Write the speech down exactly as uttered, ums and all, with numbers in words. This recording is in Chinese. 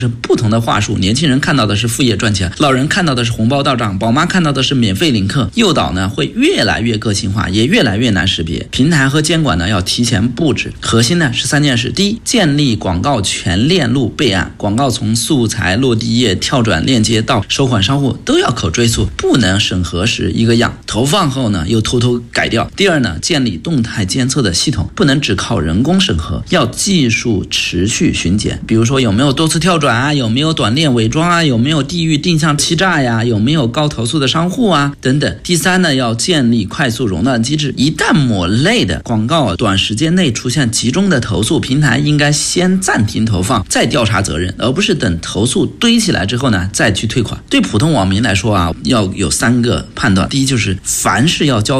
是不同的话术，年轻人看到的是副业赚钱，老人看到的是红包到账，宝妈看到的是免费领课。诱导呢会越来越个性化，也越来越难识别。平台和监管呢要提前布置，核心呢是三件事：第一，建立广告全链路备案，广告从素材、落地页、跳转链接到收款商户都要可追溯，不能审核时一个样，投放后呢又偷偷改掉。第二呢，建立动态监测的系统，不能只靠人工审核，要技术持续巡检，比如说有没有多次跳转啊，有没有短链伪装啊，有没有地域定向欺诈呀，有没有高投诉的商户啊等等。第三呢，要建立快速熔断机制，一旦某类的广告短时间内出现集中的投诉，平台应该先暂停投放，再调查责任，而不是等投诉堆起来之后呢再去退款。对普通网民来说啊，要有三个判断：第一，就是凡事要交